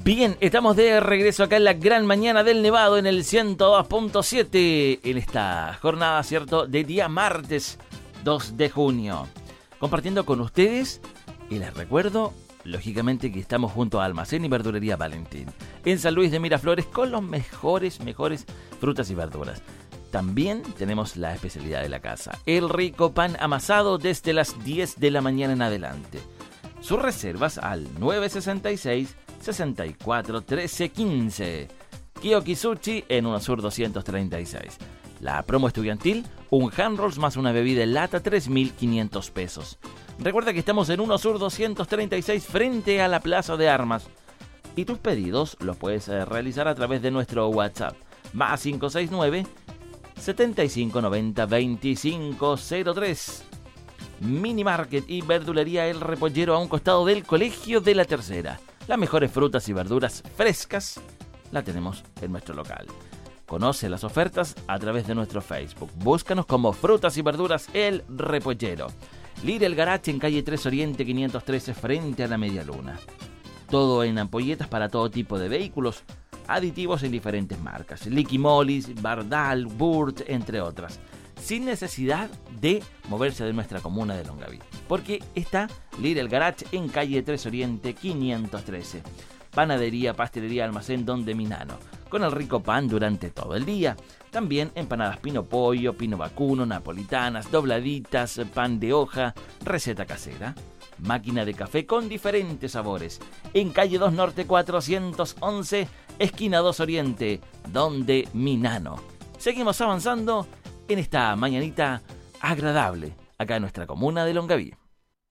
Bien, estamos de regreso acá en la gran mañana del Nevado en el 102.7 en esta jornada, ¿cierto?, de día martes 2 de junio. Compartiendo con ustedes, y les recuerdo, lógicamente, que estamos junto a Almacén y Verdulería Valentín, en San Luis de Miraflores, con los mejores frutas y verduras. También tenemos la especialidad de la casa, el rico pan amasado desde las 10 de la mañana en adelante. Sus reservas al 966-641315. Kiyoki Sushi en Unosur 236. La promo estudiantil, un hand rolls más una bebida en lata, 3.500 pesos. Recuerda que estamos en Unosur 236 frente a la Plaza de Armas. Y tus pedidos los puedes realizar a través de nuestro WhatsApp. Más 569-7590-2503. Mini Market y Verdulería El Repollero a un costado del Colegio de la Tercera. Las mejores frutas y verduras frescas la tenemos en nuestro local. Conoce las ofertas a través de nuestro Facebook. Búscanos como Frutas y Verduras El Repollero. Lidl Garage en calle 3 Oriente 513 frente a la Media Luna. Todo en ampolletas para todo tipo de vehículos. Aditivos en diferentes marcas. Liqui Molis, Bardal, Burt, entre otras. Sin necesidad de moverse de nuestra comuna de Longaví, porque está Lidl Garage en calle 3 Oriente 513. Panadería, pastelería, almacén Don de Minano, con el rico pan durante todo el día. También empanadas pino pollo, pino vacuno, napolitanas, dobladitas, pan de hoja, receta casera. Máquina de café con diferentes sabores. En calle 2 Norte 411, esquina 2 Oriente, Don de Minano. Seguimos avanzando en esta mañanita agradable acá en nuestra comuna de Longaví.